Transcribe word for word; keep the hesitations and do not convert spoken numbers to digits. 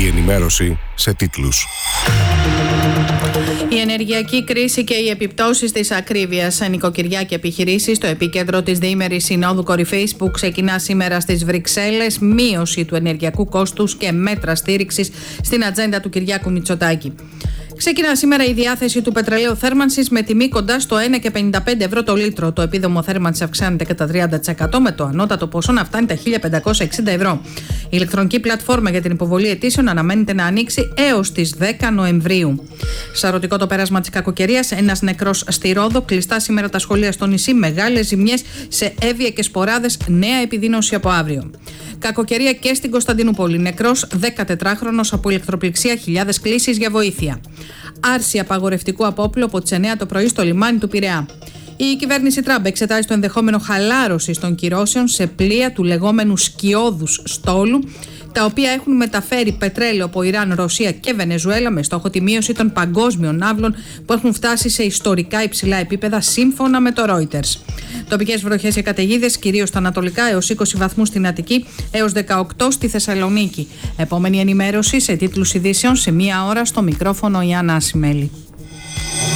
Η ενημέρωση σε τίτλους. Η ενεργειακή κρίση και οι επιπτώσεις της ακρίβειας σε νοικοκυριά και επιχειρήσεις στο επίκεντρο της διήμερης συνόδου κορυφής που ξεκινά σήμερα στις Βρυξέλλες, μείωση του ενεργειακού κόστους και μέτρα στήριξης στην ατζέντα του Κυριάκου Μητσοτάκη. Ξεκινά σήμερα η διάθεση του πετρελαίου θέρμανσης με τιμή κοντά στο ένα κόμμα πενήντα πέντε ευρώ το λίτρο. Το επίδομο θέρμανσης αυξάνεται κατά τριάντα τοις εκατό με το ανώτατο ποσό να φτάνει τα χίλια πεντακόσια εξήντα ευρώ. Η ηλεκτρονική πλατφόρμα για την υποβολή αιτήσεων αναμένεται να ανοίξει έως τις δέκα Νοεμβρίου. Σαρωτικό το πέρασμα της κακοκαιρίας. Ένας νεκρός στη Ρόδο. Κλειστά σήμερα τα σχολεία στο νησί. Μεγάλες ζημιές σε Εύβοια και Σποράδες. Νέα επιδείνωση από αύριο. Κακοκαιρία και στην Κωνσταντινούπολη. Νεκρός δεκατετράχρονος από ηλεκτροπληξία. Χιλιάδες κλήσεις για βοήθεια. Άρση απαγορευτικού απόπλου από τις εννιά το πρωί στο λιμάνι του Πειραιά. Η κυβέρνηση Τραμπ εξετάζει το ενδεχόμενο χαλάρωσης των κυρώσεων σε πλοία του λεγόμενου σκιώδους στόλου, τα οποία έχουν μεταφέρει πετρέλαιο από Ιράν, Ρωσία και Βενεζουέλα με στόχο τη μείωση των παγκόσμιων ναύλων που έχουν φτάσει σε ιστορικά υψηλά επίπεδα σύμφωνα με το Reuters. Τοπικές βροχές και καταιγίδες κυρίως στα ανατολικά, έως είκοσι βαθμούς στην Αττική, έως δεκαοκτώ στη Θεσσαλονίκη. Επόμενη ενημέρωση σε τίτλους ειδήσεων σε μία ώρα στο μικρόφωνο η Άννα Ασημέλη.